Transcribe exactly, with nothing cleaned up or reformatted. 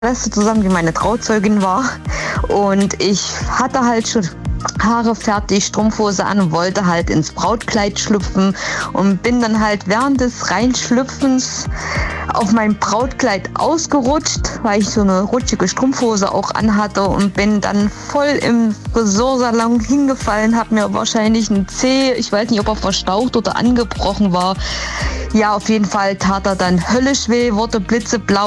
alles zusammen, wie meine Trauzeugin war. Und ich hatte halt schon Haare fertig, Strumpfhose an und wollte halt ins Brautkleid schlüpfen und bin dann halt während des Reinschlüpfens auf mein Brautkleid ausgerutscht, weil ich so eine rutschige Strumpfhose auch anhatte und bin dann voll im Friseursalon hingefallen, habe mir wahrscheinlich einen Zeh, ich weiß nicht, ob er verstaucht oder angebrochen war. Ja, auf jeden Fall tat er dann höllisch weh, wurde blitzeblau.